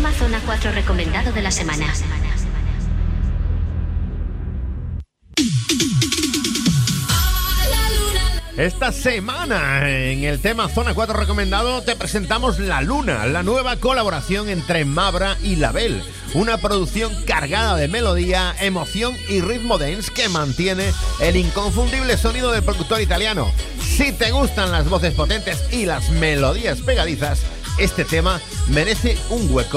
Tema Zona 4 recomendado de la semana. Esta semana en el tema Zona 4 recomendado te presentamos La Luna, la nueva colaboración entre Mabra y Label. Una producción cargada de melodía, emoción y ritmo dance que mantiene el inconfundible sonido del productor italiano. Si te gustan las voces potentes y las melodías pegadizas, este tema merece un hueco